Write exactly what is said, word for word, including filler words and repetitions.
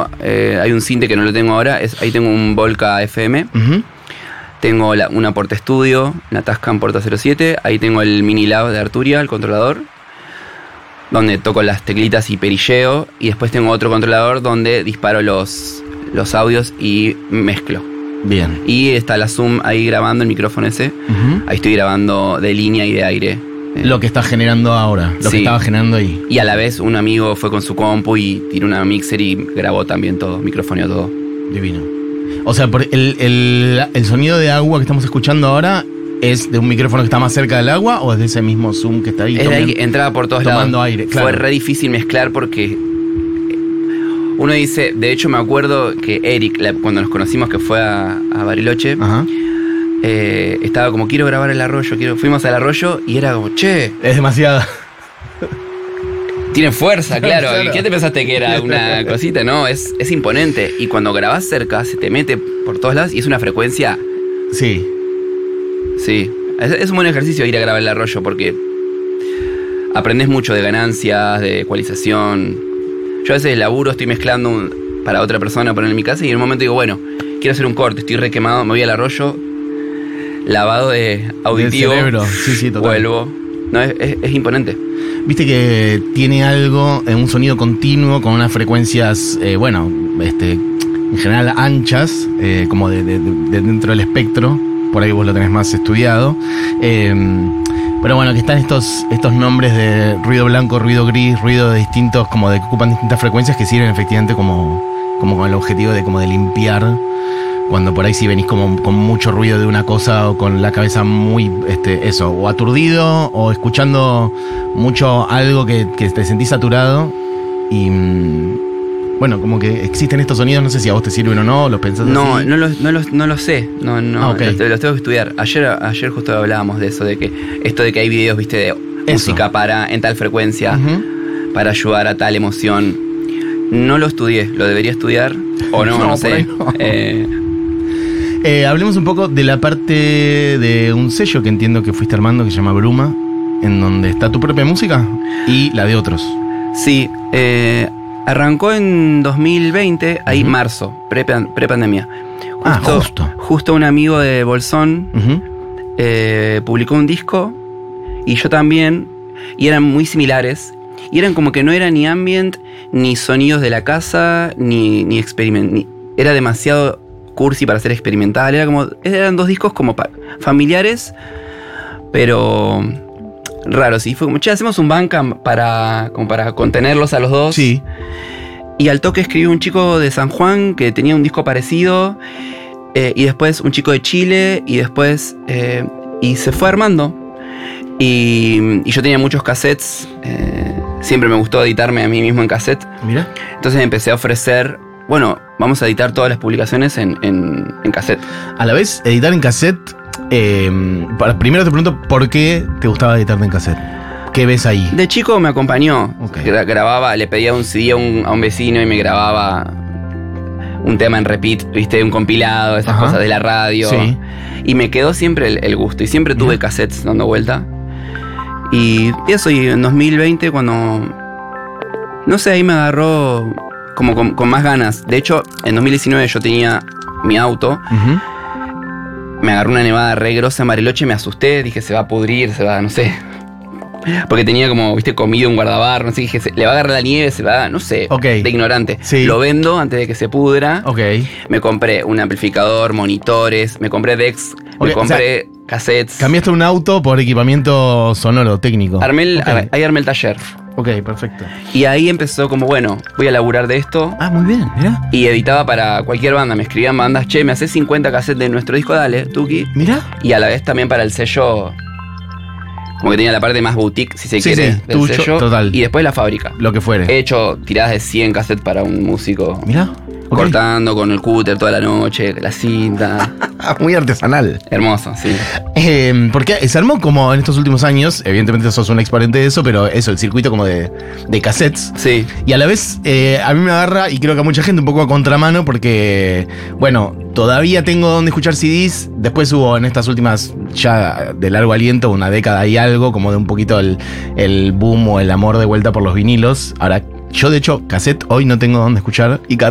tengo, eh, hay un Sinte que no lo tengo ahora, es, ahí tengo un Volca F M. Uh-huh. Tengo la, una Porta Studio, una Tascam Porta cero siete. Ahí tengo el Mini Lab de Arturia, el controlador, donde toco las teclitas y perilleo. Y después tengo otro controlador donde disparo los, los audios y mezclo. Bien. Y está la Zoom ahí grabando el micrófono ese. Uh-huh. Ahí estoy grabando de línea y de aire. Lo que estás generando ahora, lo sí. que estaba generando ahí. Y a la vez un amigo fue con su compu y tiró una mixer y grabó también todo, microfoneó todo. Divino. O sea, por el, el, el sonido de agua que estamos escuchando ahora ¿es de un micrófono que está más cerca del agua o es de ese mismo Zoom que está ahí? Es de ahí, entraba por todos tomando lados. aire, claro. Fue re difícil mezclar porque uno dice, de hecho me acuerdo que Eric, la, cuando nos conocimos que fue a, a Bariloche, Ajá. Eh, estaba como, quiero grabar el arroyo, quiero. Fuimos al arroyo y era como, che. Es demasiado. Tiene fuerza, claro. claro. ¿Qué te pensaste que era una cosita? No, es, es imponente. Y cuando grabás cerca, se te mete por todos lados y es una frecuencia. Sí. Sí. Es, es un buen ejercicio ir a grabar el arroyo porque aprendés mucho de ganancias, de ecualización. Yo a veces laburo, estoy mezclando un, para otra persona, poner en mi casa y en un momento digo, bueno, quiero hacer un corte, estoy re quemado, me voy al arroyo. Lavado de auditivo. Del cerebro. Sí, sí, total. Vuelvo. No, es, es, es imponente. Viste que tiene algo, un sonido continuo con unas frecuencias, eh, bueno, este, en general anchas, eh, como de, de, de dentro del espectro. Por ahí vos lo tenés más estudiado. Eh, pero bueno, que están estos, estos nombres de ruido blanco, ruido gris, ruido de distintos, como de que ocupan distintas frecuencias que sirven efectivamente como, como con el objetivo de, como de limpiar. Cuando por ahí sí venís como con mucho ruido de una cosa o con la cabeza muy, este, eso, o aturdido o escuchando mucho algo que, que te sentís saturado y, bueno, como que existen estos sonidos, no sé si a vos te sirven o no, ¿los pensás no, así? No, lo, no, lo, no lo sé, no, no, ah, okay. los, los tengo que estudiar. Ayer, ayer justo hablábamos de eso, de que esto de que hay videos, viste, de eso. Música para, en tal frecuencia, uh-huh. para ayudar a tal emoción. No lo estudié, lo debería estudiar o no, no, no sé. No. Eh, Eh, hablemos un poco de la parte de un sello que entiendo que fuiste armando que se llama Bruma, en donde está tu propia música y la de otros. Sí, eh, arrancó en dos mil veinte, ahí uh-huh. marzo, pre-pandemia. Justo, ah, justo. Justo un amigo de Bolsón uh-huh. eh, publicó un disco y yo también, y eran muy similares. Y eran como que no era ni ambient, ni sonidos de la casa, ni, ni experiment. Era demasiado cursi para ser experimental, era como, eran dos discos como pa- familiares, pero raros, y fue como, che, hacemos un Bandcamp para, como para contenerlos a los dos. Sí. Y al toque escribió un chico de San Juan que tenía un disco parecido, eh, y después un chico de Chile, y después, eh, y se fue armando. Y, y yo tenía muchos cassettes, eh, siempre me gustó editarme a mí mismo en cassette. Mira. Entonces empecé a ofrecer, bueno, vamos a editar todas las publicaciones en, en, en cassette. A la vez, editar en cassette, eh, para, primero te pregunto, ¿por qué te gustaba editarte en cassette? ¿Qué ves ahí? De chico me acompañó, okay. Gra- grababa, le pedía un C D a un, a un vecino y me grababa un tema en repeat, viste, un compilado, esas Ajá. cosas de la radio. Sí. Y me quedó siempre el, el gusto, y siempre tuve Mira. cassettes dando vuelta. Y eso, y en dos mil veinte cuando, no sé, ahí me agarró como con, con más ganas. De hecho, en dos mil diecinueve yo tenía mi auto. Uh-huh. Me agarró una nevada re grosa en Bariloche, me asusté, dije se va a pudrir, se va, no sé. Porque tenía como, viste, comido un guardabar, no sé, dije, se, le va a agarrar la nieve, se va, no sé, okay. de ignorante. Sí. Lo vendo antes de que se pudra. Ok. Me compré un amplificador, monitores, me compré decks, Okay, me compré o sea, cassettes. Cambiaste un auto por equipamiento sonoro, técnico. Armé el, okay. ahí armé el taller. Ok, perfecto. Y ahí empezó como, bueno, voy a laburar de esto. Ah, muy bien, mirá. Y editaba para cualquier banda, me escribían bandas, che, me haces cincuenta cassettes de nuestro disco, dale, Tuki. Mirá. Y a la vez también para el sello, como que tenía la parte más boutique, si se sí, quiere, sí, del tuyo, sello. Total. Y después la fábrica. Lo que fuere. He hecho tiradas de cien cassettes para un músico. Mirá. Okay. Cortando con el cúter toda la noche, la cinta. Muy artesanal. Hermoso, sí. Eh, porque se armó como en estos últimos años, evidentemente sos un exponente de eso, pero eso, el circuito como de, de cassettes. Sí. Y a la vez eh, a mí me agarra, y creo que a mucha gente, un poco a contramano, porque, bueno, todavía tengo donde escuchar C Ds. Después hubo en estas últimas, ya de largo aliento, una década y algo, como de un poquito el, el boom o el amor de vuelta por los vinilos. Ahora, yo de hecho, cassette hoy no tengo donde escuchar, y cada